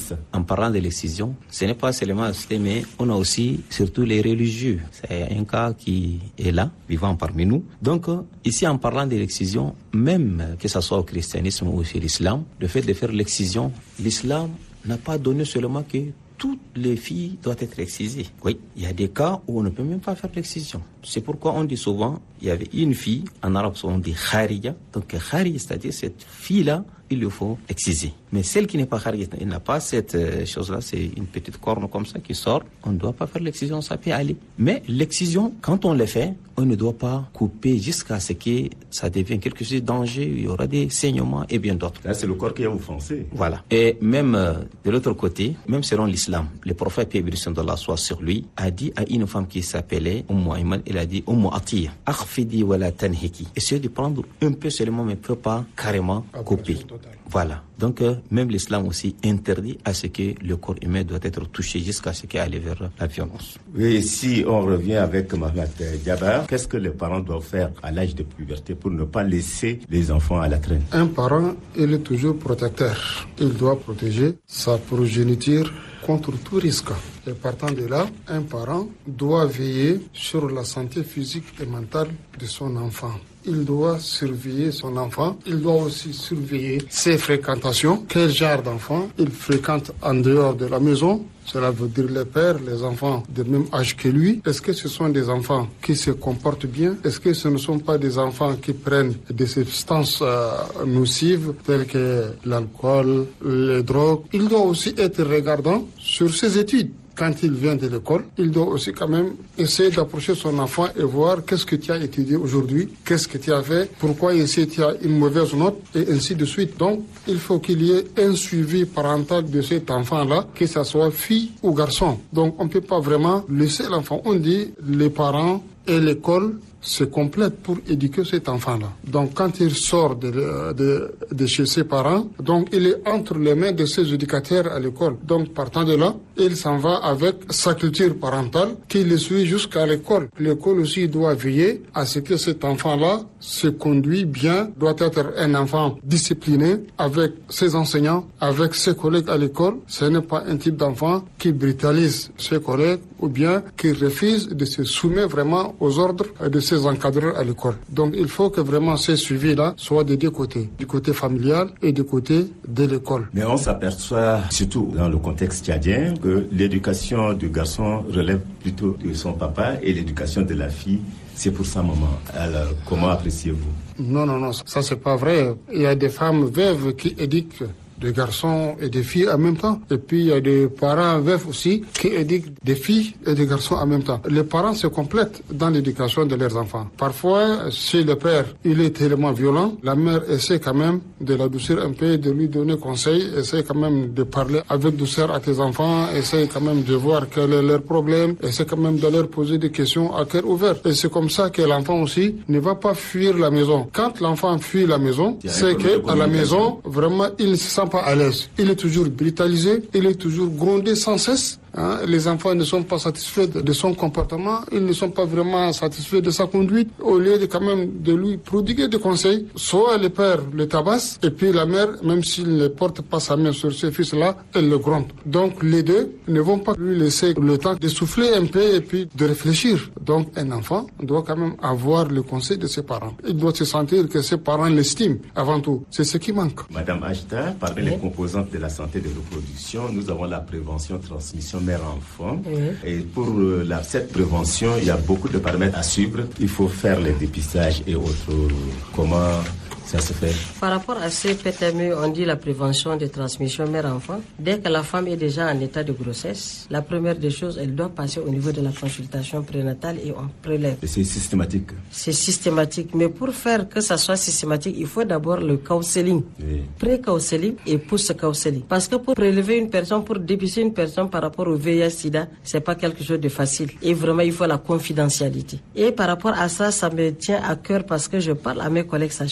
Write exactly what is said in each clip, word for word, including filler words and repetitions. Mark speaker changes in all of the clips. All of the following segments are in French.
Speaker 1: fils.
Speaker 2: En parlant de l'excision, ce n'est pas seulement assisté, mais on a aussi surtout les religieux. C'est un cas qui est là, vivant parmi nous. Donc, ici, en parlant de l'excision, même que ce soit au christianisme ou chez l'islam, le fait de faire l'excision, l'islam n'a pas donné seulement que toutes les filles doivent être excisées. Oui, il y a des cas où on ne peut même pas faire l'excision. C'est pourquoi on dit souvent, il y avait une fille, en arabe on dit khariya. Donc khariya, c'est-à-dire cette fille-là, il le faut exciser. Mais celle qui n'est pas khariya, elle n'a pas cette euh, chose-là, c'est une petite corne comme ça qui sort. On ne doit pas faire l'excision, ça peut aller. Mais l'excision, quand on le fait, on ne doit pas couper jusqu'à ce que ça devienne quelque chose de dangereux. Il y aura des saignements et bien d'autres.
Speaker 1: Là, c'est le corps qui est offensé.
Speaker 2: Voilà. Et même euh, de l'autre côté, même selon l'islam, le prophète, paix et bénédiction d'Allah soit sur lui, a dit à une femme qui s'appelait Umm Ayman, il a dit Umm Atiya, akhfidi wa la tanhiki. Essayez de prendre un peu seulement, mais ne peut pas carrément couper. Voilà. Donc, euh, même l'islam aussi interdit à ce que le corps humain doit être touché jusqu'à ce qu'il aille vers la violence.
Speaker 1: Et si on revient avec Mohamed Djabar, qu'est-ce que les parents doivent faire à l'âge de puberté pour ne pas laisser les enfants à la traîne?
Speaker 3: Un parent, il est toujours protecteur. Il doit protéger sa progéniture contre tout risque. Et partant de là, un parent doit veiller sur la santé physique et mentale de son enfant. Il doit surveiller son enfant. Il doit aussi surveiller ses fréquentations. Quel genre d'enfant il fréquente en dehors de la maison? Cela veut dire les pères, les enfants de même âge que lui. Est-ce que ce sont des enfants qui se comportent bien? Est-ce que ce ne sont pas des enfants qui prennent des substances euh, nocives telles que l'alcool, les drogues? Il doit aussi être regardant sur ses études. Quand il vient de l'école, il doit aussi quand même essayer d'approcher son enfant et voir qu'est-ce que tu as étudié aujourd'hui, qu'est-ce que tu as fait, pourquoi ici tu as une mauvaise note, et ainsi de suite. Donc, il faut qu'il y ait un suivi parental de cet enfant-là, que ce soit fille ou garçon. Donc, on ne peut pas vraiment laisser l'enfant. On dit les parents et l'école se complètent pour éduquer cet enfant-là. Donc, quand il sort de, de, de chez ses parents, donc il est entre les mains de ses éducateurs à l'école. Donc, partant de là, il s'en va avec sa culture parentale qui le suit jusqu'à l'école. L'école aussi doit veiller à ce que cet enfant-là se conduit bien, doit être un enfant discipliné avec ses enseignants, avec ses collègues à l'école. Ce n'est pas un type d'enfant qui brutalise ses collègues ou bien qui refuse de se soumettre vraiment aux ordres de ses encadreurs à l'école. Donc il faut que vraiment ce suivi-là soit des deux côtés, du côté familial et du côté de l'école.
Speaker 1: Mais on s'aperçoit, surtout dans le contexte tchadien, que l'éducation du garçon relève plutôt de son papa et l'éducation de la fille, c'est pour sa maman. Alors, comment appréciez-vous?
Speaker 3: Non, non, non, ça c'est pas vrai. Il y a des femmes veuves qui éduquent des garçons et des filles en même temps. Et puis il y a des parents veufs aussi qui éduquent des filles et des garçons en même temps. Les parents se complètent dans l'éducation de leurs enfants. Parfois, si le père il est tellement violent, la mère essaie quand même de l'adoucir un peu, de lui donner conseil, essaie quand même de parler avec douceur à tes enfants, essaie quand même de voir quel est leur problème, essaie quand même de leur poser des questions à cœur ouvert. Et c'est comme ça que l'enfant aussi ne va pas fuir la maison. Quand l'enfant fuit la maison, c'est qu'à la maison, vraiment, il ne se sent pas à l'aise. Il est toujours brutalisé, il est toujours grondé sans cesse. Hein, les enfants ne sont pas satisfaits de son comportement, ils ne sont pas vraiment satisfaits de sa conduite. Au lieu de quand même de lui prodiguer des conseils, soit le père le tabasse et puis la mère, même s'il ne porte pas sa main sur ce fils-là, elle le gronde. Donc les deux ne vont pas lui laisser le temps de souffler un peu et puis de réfléchir. Donc un enfant doit quand même avoir le conseil de ses parents. Il doit se sentir que ses parents l'estiment avant tout. C'est ce qui manque.
Speaker 1: Madame Ajda, parmi oui. les composantes de la santé de reproduction, nous avons la prévention, transmission mère-enfant. Oui. Et pour euh, la, cette prévention, il y a beaucoup de paramètres à suivre. Il faut faire les dépistages et autres. Comment ça se fait?
Speaker 4: Par rapport à ce P T M E, on dit la prévention des transmissions mère-enfant. Dès que la femme est déjà en état de grossesse, la première des choses, elle doit passer au niveau de la consultation prénatale et on prélève.
Speaker 1: Et c'est systématique?
Speaker 4: C'est systématique. Mais pour faire que ça soit systématique, il faut d'abord le counseling. Oui. Pré-counseling et post-counseling. Parce que pour prélever une personne, pour dépister une personne par rapport au V I H sida, c'est pas quelque chose de facile. Et vraiment, il faut la confidentialité. Et par rapport à ça, ça me tient à cœur parce que je parle à mes collègues sages-femmes pour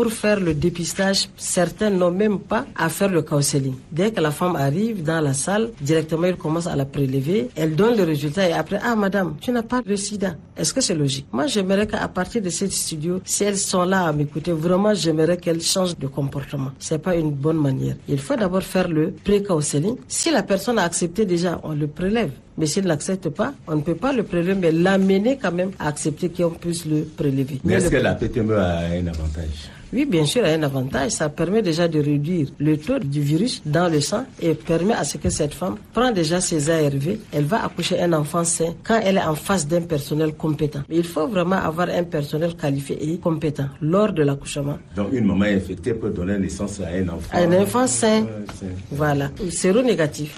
Speaker 4: pour faire le dépistage, certains n'ont même pas à faire le counseling. Dès que la femme arrive dans la salle, directement ils commencent à la prélever, elle donne le résultat et après, ah madame, tu n'as pas le sida. Est-ce que c'est logique? Moi, j'aimerais qu'à partir de ce studio, si elles sont là à m'écouter, vraiment, j'aimerais qu'elles changent de comportement. C'est pas une bonne manière. Il faut d'abord faire le pré-counseling. Si la personne a accepté déjà, on le prélève. Mais s'il n'accepte pas, on ne peut pas le prélever, mais l'amener quand même à accepter qu'on puisse le prélever.
Speaker 1: Mais, mais est-ce
Speaker 4: le...
Speaker 1: que la P T M E a un avantage?
Speaker 4: Oui, bien sûr, elle a un avantage. Ça permet déjà de réduire le taux du virus dans le sang et permet à ce que cette femme prenne déjà ses A R V. Elle va accoucher un enfant sain quand elle est en face d'un personnel compétent. Mais il faut vraiment avoir un personnel qualifié et compétent lors de l'accouchement.
Speaker 1: Donc une maman infectée peut donner naissance à un enfant.
Speaker 4: À un enfant sain.
Speaker 1: Euh, sain.
Speaker 4: Voilà. Séronégatif.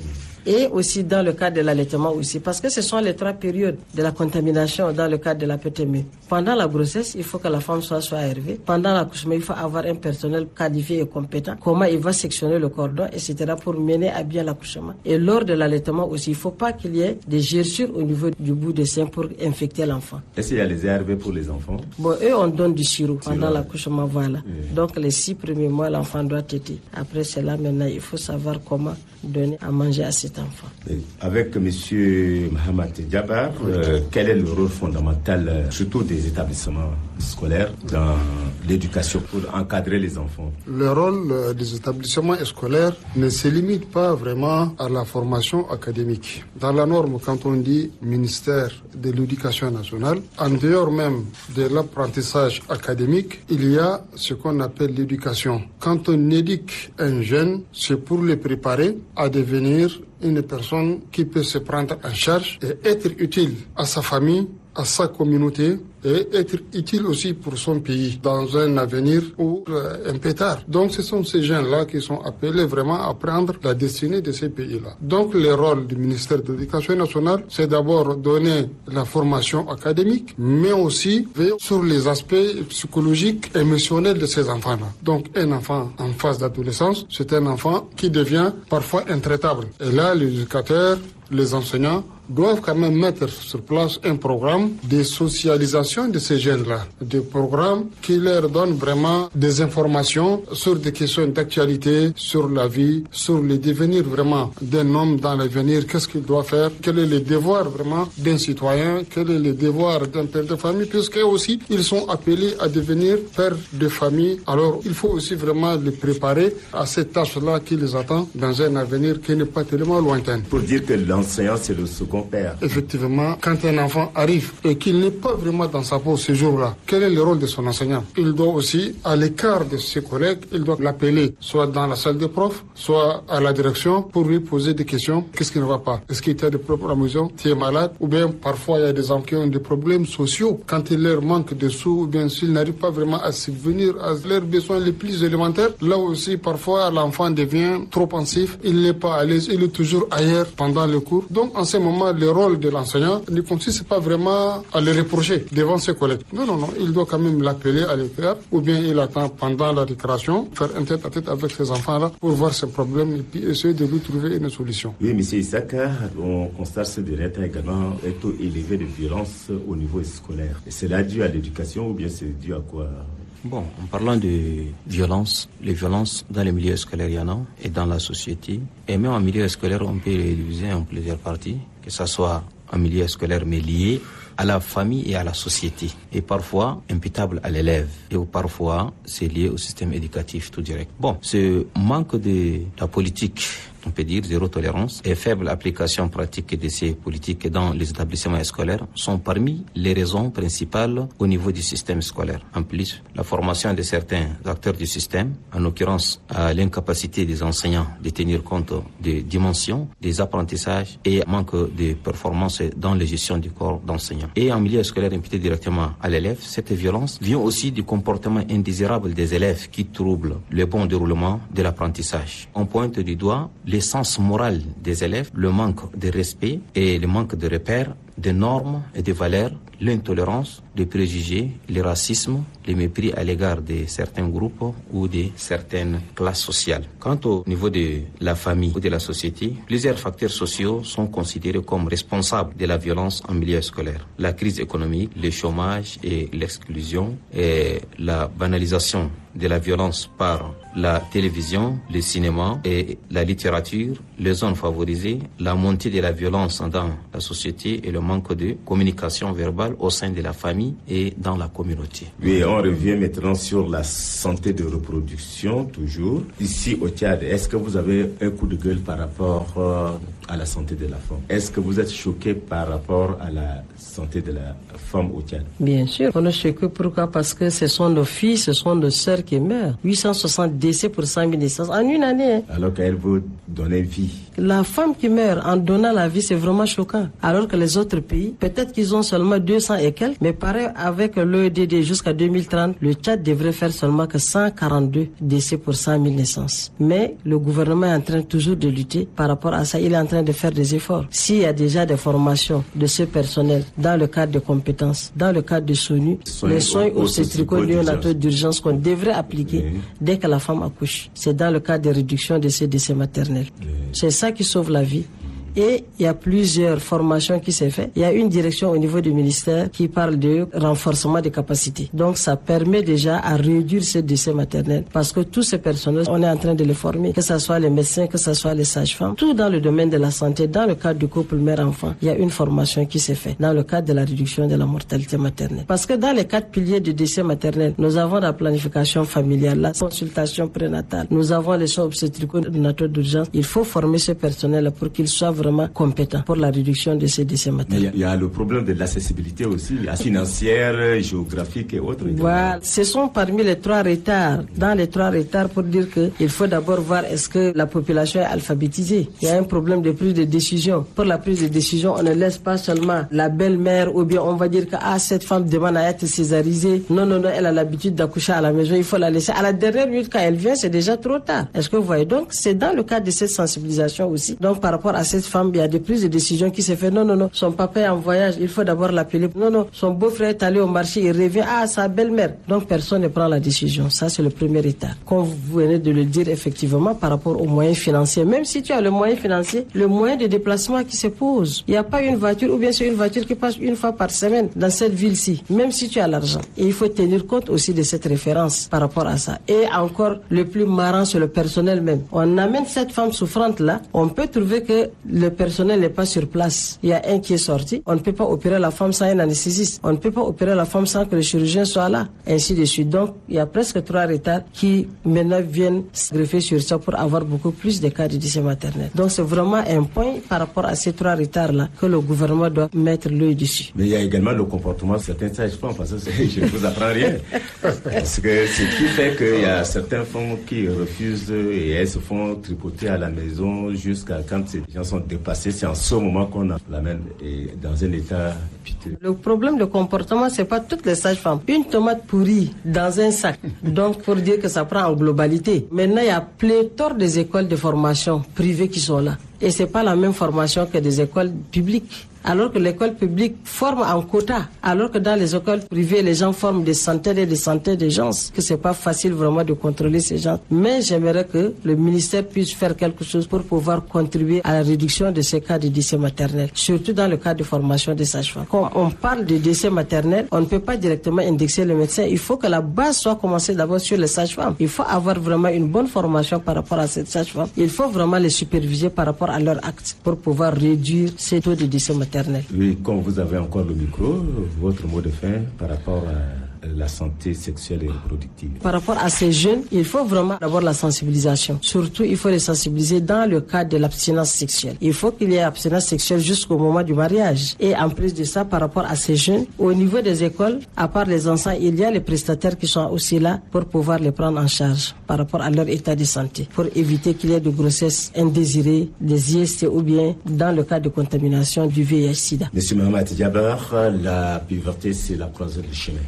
Speaker 4: Et aussi dans le cadre de l'allaitement aussi, parce que ce sont les trois périodes de la contamination dans le cadre de la P T M E. Pendant la grossesse, il faut que la femme soit sous A R V. Pendant l'accouchement, il faut avoir un personnel qualifié et compétent. Comment il va sectionner le cordon, et cetera pour mener à bien l'accouchement. Et lors de l'allaitement aussi, il ne faut pas qu'il y ait des gerçures au niveau du bout des seins pour infecter l'enfant.
Speaker 1: Est-ce qu'il y a les A R V pour les enfants?
Speaker 4: Bon, eux, on donne du sirop pendant
Speaker 1: Sirop.
Speaker 4: l'accouchement, voilà.
Speaker 1: Oui.
Speaker 4: Donc les six premiers mois, l'enfant doit téter. Après cela, maintenant, il faut savoir comment donner à manger à cet enfant.
Speaker 1: Avec M. Mohamed Diabar, euh, quel est le rôle fondamental, euh, surtout des établissements scolaires, dans l'éducation pour encadrer les enfants?
Speaker 3: Le rôle euh, des établissements scolaires ne se limite pas vraiment à la formation académique. Dans la norme, quand on dit ministère de l'Éducation nationale, en dehors même de l'apprentissage académique, il y a ce qu'on appelle l'éducation. Quand on éduque un jeune, c'est pour le préparer à devenir une personne qui peut se prendre en charge et être utile à sa famille, à sa communauté et être utile aussi pour son pays dans un avenir ou euh, un peu tard. Donc ce sont ces gens-là qui sont appelés vraiment à prendre la destinée de ces pays-là. Donc le rôle du ministère de l'Éducation nationale, c'est d'abord donner la formation académique, mais aussi veiller sur les aspects psychologiques et émotionnels de ces enfants-là. Donc un enfant en phase d'adolescence, c'est un enfant qui devient parfois intraitable. Et là, les éducateurs, les enseignants doivent quand même mettre sur place un programme de socialisation de ces jeunes-là. Des programmes qui leur donnent vraiment des informations sur des questions d'actualité, sur la vie, sur le devenir vraiment d'un homme dans l'avenir, qu'est-ce qu'il doit faire, quel est le devoir vraiment d'un citoyen, quel est le devoir d'un père de famille, puisque aussi ils sont appelés à devenir pères de famille. Alors il faut aussi vraiment les préparer à cette tâche-là qui les attend dans un avenir qui n'est pas tellement lointain.
Speaker 1: Pour dire que l'enseignant, c'est le second père.
Speaker 3: Effectivement, quand un enfant arrive et qu'il n'est pas vraiment dans sa peau ce jour-là, quel est le rôle de son enseignant? Il doit aussi, à l'écart de ses collègues, il doit l'appeler, soit dans la salle des profs, soit à la direction, pour lui poser des questions. Qu'est-ce qui ne va pas? Est-ce qu'il y a des problèmes à la maison? Tu es malade? Ou bien parfois il y a des enfants qui ont des problèmes sociaux. Quand il leur manque de sous, ou bien s'ils n'arrivent pas vraiment à subvenir à leurs besoins les plus élémentaires, là aussi parfois l'enfant devient trop pensif, il n'est pas à l'aise, il est toujours ailleurs pendant le cours. Donc en ce moment, le rôle de l'enseignant ne consiste pas vraiment à le reprocher devant ses collègues. Non, non, non, il doit quand même l'appeler à l'écart, ou bien il attend pendant la récréation, faire un tête-à-tête avec ces enfants-là pour voir ses problèmes et puis essayer de lui trouver une solution.
Speaker 1: Oui, M. Isaka, on constate ce dernier temps également un taux élevé de violence au niveau scolaire. C'est là dû à l'éducation ou bien c'est dû à quoi?
Speaker 2: Bon, en parlant de violence, les violences dans les milieux scolaires, il y en a, et dans la société. Et même en milieu scolaire, on peut les diviser en plusieurs parties, que ce soit en milieu scolaire, mais lié à la famille et à la société. Et parfois, imputable à l'élève. Et parfois, c'est lié au système éducatif tout direct. Bon, ce manque de la politique, on peut dire zéro tolérance, et faible application pratique de ces politiques dans les établissements scolaires sont parmi les raisons principales au niveau du système scolaire. En plus, la formation de certains acteurs du système, en l'occurrence à l'incapacité des enseignants de tenir compte des dimensions, des apprentissages et manque de performance dans la gestion du corps d'enseignants. Et en milieu scolaire imputé directement à l'élève, cette violence vient aussi du comportement indésirable des élèves qui trouble le bon déroulement de l'apprentissage. On pointe du doigt l'essence morale des élèves, le manque de respect et le manque de repères, de normes et de valeurs, l'intolérance, les préjugés, le racisme le mépris à l'égard de certains groupes ou de certaines classes sociales. Quant au niveau de la famille ou de la société, plusieurs facteurs sociaux sont considérés comme responsables de la violence en milieu scolaire. La crise économique, le chômage et l'exclusion et la banalisation de la violence par la télévision, le cinéma et la littérature, les zones favorisées, la montée de la violence dans la société et le manque de communication verbale au sein de la famille et dans la communauté.
Speaker 1: Oui, on revient maintenant sur la santé de reproduction, toujours. Ici au Tchad, est-ce que vous avez un coup de gueule par rapport euh, à la santé de la femme? Est-ce que vous êtes choqué par rapport à la santé de la femme au Tchad?
Speaker 4: Bien sûr, on est choqué. Pourquoi? Parce que ce sont nos filles, ce sont nos sœurs qui meurent. huit cent soixante décès pour cent mille naissances en une année. Hein.
Speaker 1: Alors qu'elle veut donner vie.
Speaker 4: La femme qui meurt en donnant la vie, c'est vraiment choquant. Alors que les autres pays, peut-être qu'ils ont seulement deux cents et quelques, mais pareil avec l'O E D D jusqu'à deux mille trente, le Tchad devrait faire seulement que cent quarante-deux décès pour cent mille naissances. Mais le gouvernement est en train toujours de lutter par rapport à ça. Il est en train de faire des efforts. S'il y a déjà des formations de ce personnel dans le cadre de compétences, dans le cadre de SONU, les soins obstétricaux néonataux d'urgence qu'on devrait appliquer oui. dès que la femme accouche, c'est dans le cadre de réduction de ces décès maternels. Oui. C'est ça qui sauve la vie. Et il y a plusieurs formations qui s'est fait. Il y a une direction au niveau du ministère qui parle de renforcement des capacités. Donc ça permet déjà à réduire ces décès maternels parce que tous ces personnels, on est en train de les former, que ce soit les médecins, que ce soit les sages-femmes, tout dans le domaine de la santé, dans le cadre du couple mère-enfant. Il y a une formation qui s'est faite dans le cadre de la réduction de la mortalité maternelle. Parce que dans les quatre piliers du décès maternel, nous avons la planification familiale, la consultation prénatale, nous avons les soins obstétricaux néonataux d'urgence. Il faut former ce personnel pour qu'ils soient vraiment compétent pour la réduction de ces décès maternels.
Speaker 1: Il y, y a le problème de l'accessibilité aussi, financière, géographique et autres.
Speaker 4: Voilà, ce sont parmi les trois retards. Dans les trois retards, pour dire que il faut d'abord voir est-ce que la population est alphabétisée. Il y a un problème de prise de décision. Pour la prise de décision, on ne laisse pas seulement la belle-mère ou bien on va dire que ah, cette femme demande à être césarisée. Non, non, non, elle a l'habitude d'accoucher à la maison, il faut la laisser. À la dernière minute, quand elle vient, c'est déjà trop tard. Est-ce que vous voyez? Donc, c'est dans le cadre de cette sensibilisation aussi. Donc, par rapport à cette femme, il y a des prises de décision qui se font. Non, non, non, son papa est en voyage, il faut d'abord l'appeler. Non, non, son beau-frère est allé au marché, il revient, ah, sa belle-mère. Donc, personne ne prend la décision. Ça, c'est le premier état. Comme vous venez de le dire, effectivement, par rapport aux moyens financiers. Même si tu as le moyen financier, le moyen de déplacement qui se pose. Il n'y a pas une voiture, ou bien c'est une voiture qui passe une fois par semaine dans cette ville-ci. Même si tu as l'argent. Et il faut tenir compte aussi de cette référence par rapport à ça. Et encore, le plus marrant, c'est le personnel même. On amène cette femme souffrante-là, on peut trouver que le personnel n'est pas sur place. Il y a un qui est sorti. On ne peut pas opérer la femme sans un anesthésiste. On ne peut pas opérer la femme sans que le chirurgien soit là. Ainsi de suite. Donc, il y a presque trois retards qui maintenant viennent se greffer sur ça pour avoir beaucoup plus de cas de décès maternel. Donc, c'est vraiment un point par rapport à ces trois retards-là que le gouvernement doit mettre l'œil dessus.
Speaker 1: Mais il y a également le comportement de certaines sages-femmes, parce que je ne vous apprends rien. Parce que ce qui fait qu'il y a certaines femmes qui refusent et elles se font tripoter à la maison jusqu'à quand ces gens sont dépassés. C'est en ce moment qu'on l'amène dans un état piteux.
Speaker 4: Le problème de comportement, c'est pas toutes les sages-femmes. Une tomate pourrie dans un sac. Donc, pour dire que ça prend en globalité. Maintenant, il y a pléthore des écoles de formation privées qui sont là. Et c'est pas la même formation que des écoles publiques. Alors que l'école publique forme en quota, alors que dans les écoles privées, les gens forment des centaines et des centaines de gens, que c'est pas facile vraiment de contrôler ces gens. Mais j'aimerais que le ministère puisse faire quelque chose pour pouvoir contribuer à la réduction de ces cas de décès maternels, surtout dans le cas de formation des sages-femmes. Quand on parle de décès maternels, on ne peut pas directement indexer le médecin. Il faut que la base soit commencée d'abord sur les sages-femmes. Il faut avoir vraiment une bonne formation par rapport à ces sages-femmes. Il faut vraiment les superviser par rapport à leur acte pour pouvoir réduire ces taux de décès maternels.
Speaker 1: Oui, comme vous avez encore le micro, votre mot de fin par rapport à la santé sexuelle et reproductive.
Speaker 4: Par rapport à ces jeunes, il faut vraiment d'abord la sensibilisation. Surtout, il faut les sensibiliser dans le cadre de l'abstinence sexuelle. Il faut qu'il y ait abstinence sexuelle jusqu'au moment du mariage. Et en plus de ça, par rapport à ces jeunes, au niveau des écoles, à part les enfants, il y a les prestataires qui sont aussi là pour pouvoir les prendre en charge par rapport à leur état de santé, pour éviter qu'il y ait de grossesses indésirées, des I S T ou bien dans le cas de contamination du V I H sida.
Speaker 1: Monsieur Mohamed Djabar, la puberté, c'est la croisée du chemin.
Speaker 3: Oui.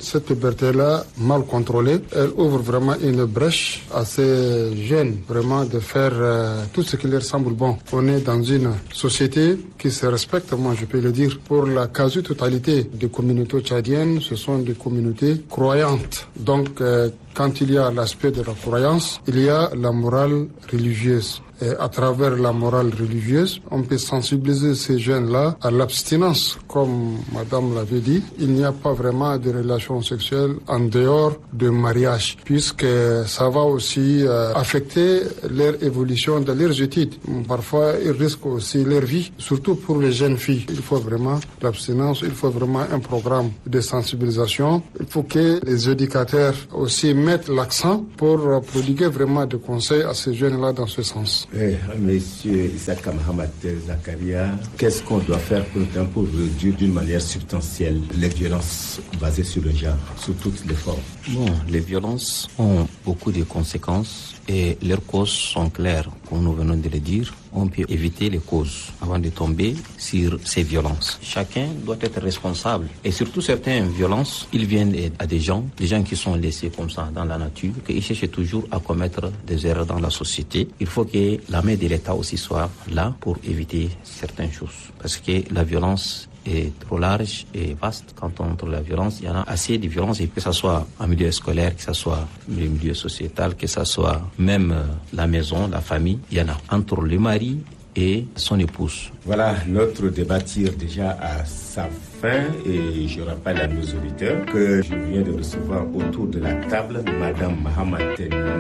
Speaker 3: cette puberté-là, mal contrôlée, elle ouvre vraiment une brèche à ces jeunes, vraiment de faire euh, tout ce qui leur semble bon. On est dans une société qui se respecte, moi je peux le dire, pour la quasi-totalité des communautés tchadiennes, ce sont des communautés croyantes. Donc, euh, quand il y a l'aspect de la croyance, il y a la morale religieuse. Et à travers la morale religieuse, on peut sensibiliser ces jeunes-là à l'abstinence. Comme madame l'avait dit, il n'y a pas vraiment de relations sexuelles en dehors du mariage, puisque ça va aussi euh, affecter leur évolution dans leurs études. Parfois, ils risquent aussi leur vie, surtout pour les jeunes filles. Il faut vraiment l'abstinence, il faut vraiment un programme de sensibilisation. Il faut que les éducateurs aussi mettent l'accent pour prodiguer vraiment des conseils à ces jeunes-là dans ce sens.
Speaker 1: Eh, Monsieur Isaac Mahamat Zakaria, qu'est-ce qu'on doit faire pour, pour réduire d'une manière substantielle les violences basées sur le genre, sous toutes les formes?
Speaker 2: Bon, les violences ont beaucoup de conséquences et leurs causes sont claires, comme nous venons de le dire. On peut éviter les causes avant de tomber sur ces violences. Chacun doit être responsable. Et surtout certaines violences, ils viennent à des gens, des gens qui sont laissés comme ça dans la nature, qui cherchent toujours à commettre des erreurs dans la société. Il faut que la main de l'État aussi soit là pour éviter certaines choses. Parce que la violence est trop large et vaste. Quand on entre la violence, il y en a assez de violence, et que ce soit en milieu scolaire, que ce soit en milieu sociétal, que ce soit même la maison, la famille, il y en a entre le mari et son épouse.
Speaker 1: Voilà, notre débat tire déjà à sa fin et je rappelle à nos auditeurs que je viens de recevoir autour de la table Madame Mahamat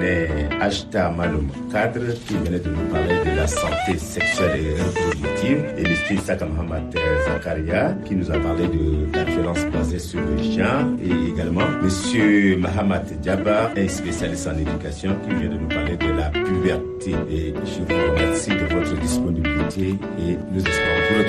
Speaker 1: Ashta Malum Kadre qui venait de nous parler de la santé sexuelle et reproductive, et M. Isaac Mahamat Zakaria qui nous a parlé de la violence basée sur le genre, et également M. Mahamat Djabar, un spécialiste en éducation qui vient de nous parler de la puberté. Et je vous remercie de votre disponibilité et nous espérons pour le